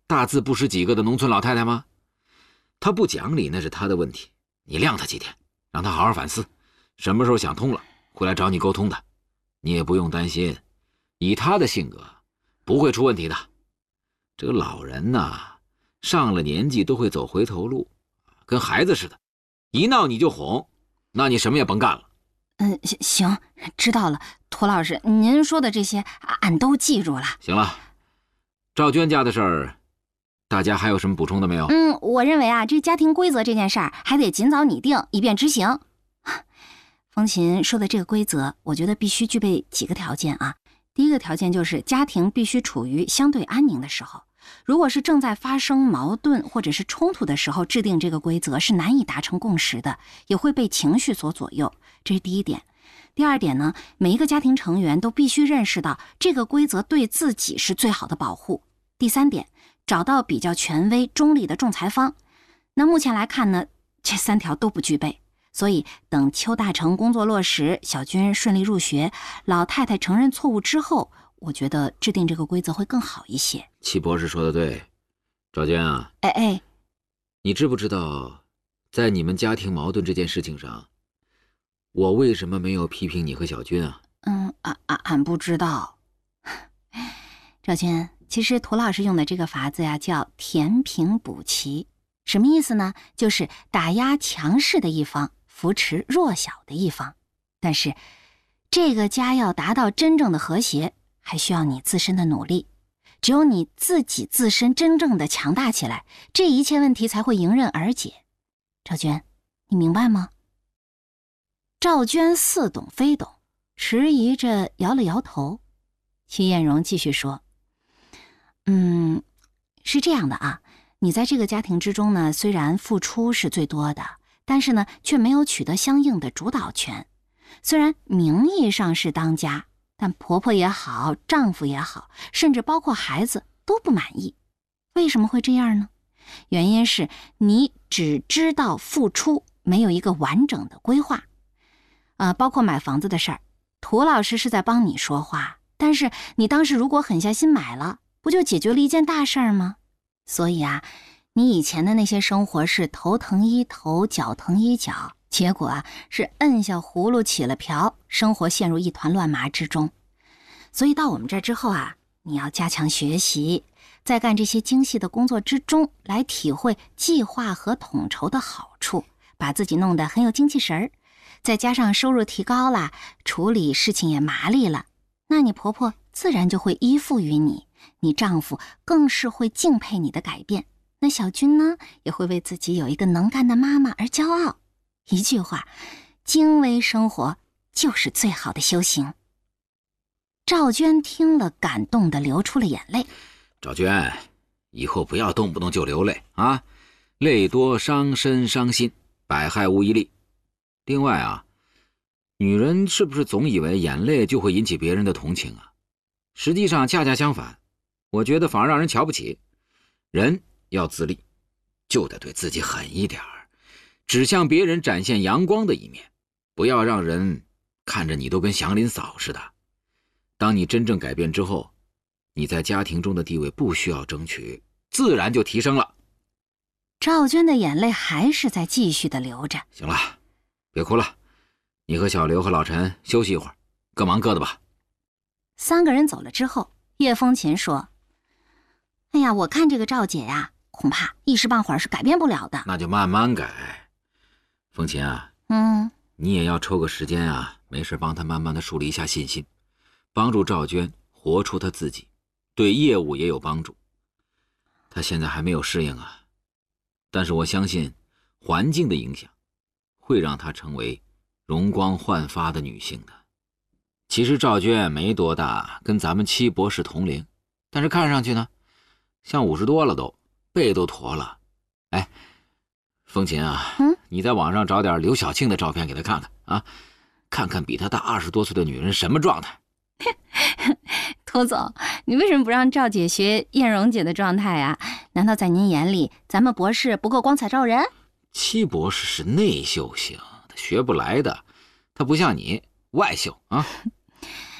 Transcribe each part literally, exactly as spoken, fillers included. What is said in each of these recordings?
大字不识几个的农村老太太吗？她不讲理那是她的问题，你晾她几天，让她好好反思，什么时候想通了会来找你沟通的。你也不用担心，以她的性格不会出问题的。这个老人呐，上了年纪都会走回头路，跟孩子似的，一闹你就哄，那你什么也甭干了。 嗯，行，知道了。涂老师，您说的这些俺都记住了。 行了，赵娟家的事儿，大家还有什么补充的没有？ 嗯，我认为啊，这家庭规则这件事儿还得尽早拟定，以便执行。风琴说的这个规则，我觉得必须具备几个条件啊。第一个条件就是家庭必须处于相对安宁的时候。如果是正在发生矛盾或者是冲突的时候制定这个规则，是难以达成共识的，也会被情绪所左右。这是第一点。第二点呢，每一个家庭成员都必须认识到这个规则对自己是最好的保护。第三点，找到比较权威中立的仲裁方。那目前来看呢，这三条都不具备。所以等邱大成工作落实，小军顺利入学，老太太承认错误之后，我觉得制定这个规则会更好一些。 戚博士说的对，赵娟啊， 哎哎， 你知不知道，在你们家庭矛盾这件事情上，我为什么没有批评你和小军啊？ 嗯，俺俺俺不知道。赵娟，其实涂老师用的这个法子呀，叫填平补齐，什么意思呢？就是打压强势的一方，扶持弱小的一方。但是，这个家要达到真正的和谐，还需要你自身的努力。只有你自己自身真正的强大起来，这一切问题才会迎刃而解。赵娟，你明白吗？赵娟似懂非懂，迟疑着摇了摇头。戚艳荣继续说：嗯，是这样的啊，你在这个家庭之中呢，虽然付出是最多的，但是呢，却没有取得相应的主导权。虽然名义上是当家，但婆婆也好，丈夫也好，甚至包括孩子都不满意。为什么会这样呢？原因是你只知道付出，没有一个完整的规划。呃，包括买房子的事儿，涂老师是在帮你说话，但是你当时如果狠下心买了，不就解决了一件大事儿吗？所以啊，你以前的那些生活是头疼医头，脚疼医脚，结果啊是摁下葫芦起了瓢，生活陷入一团乱麻之中。所以到我们这儿之后啊，你要加强学习，在干这些精细的工作之中，来体会计划和统筹的好处，把自己弄得很有精气神儿。再加上收入提高了，处理事情也麻利了，那你婆婆自然就会依附于你，你丈夫更是会敬佩你的改变。那小军呢，也会为自己有一个能干的妈妈而骄傲。一句话，精微生活就是最好的修行。赵娟听了，感动地流出了眼泪。 赵娟，以后不要动不动就流泪啊，泪多伤身伤心，百害无一利。另外啊，女人是不是总以为眼泪就会引起别人的同情啊？实际上恰恰相反，我觉得反而让人瞧不起。人要自立，就得对自己狠一点儿，只向别人展现阳光的一面，不要让人看着你都跟祥林嫂似的。当你真正改变之后，你在家庭中的地位不需要争取，自然就提升了。 赵娟的眼泪还是在继续的流着。 行了，别哭了，你和小刘和老陈休息一会儿，各忙各的吧。 三个人走了之后，叶风琴说：哎呀，我看这个赵姐呀，恐怕一时半会儿是改变不了的。 那就慢慢改。风琴啊， 嗯， 你也要抽个时间啊，没事帮她慢慢的树立一下信心，帮助赵娟活出她自己，对业务也有帮助。她现在还没有适应啊，但是我相信环境的影响会让她成为容光焕发的女性的。其实赵娟没多大，跟咱们戚博士同龄，但是看上去呢像五十多了，都背都驼了。哎，风琴啊， 嗯， 你在网上找点刘晓庆的照片给她看看啊，看看比她大二十多岁的女人什么状态。 涂总，你为什么不让赵姐学艳荣姐的状态啊？难道在您眼里，咱们博士不够光彩照人？ 戚博士是内秀型，他学不来的，他不像你外秀啊。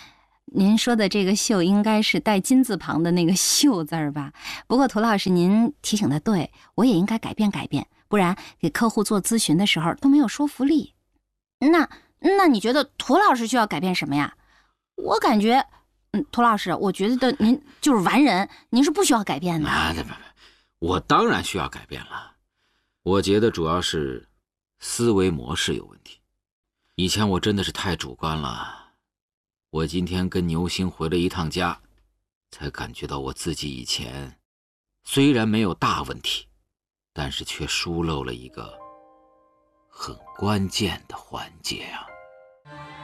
您说的这个秀应该是带金字旁的那个秀字儿吧？不过涂老师您提醒的对，我也应该改变改变，不然给客户做咨询的时候都没有说服力。那那你觉得涂老师需要改变什么呀？我感觉，嗯，涂老师，我觉得您就是完人，您是不需要改变的。 啊，不不不，我当然需要改变了。我觉得主要是思维模式有问题。以前我真的是太主观了。我今天跟牛星回了一趟家，才感觉到我自己以前虽然没有大问题，但是却疏漏了一个很关键的环节啊。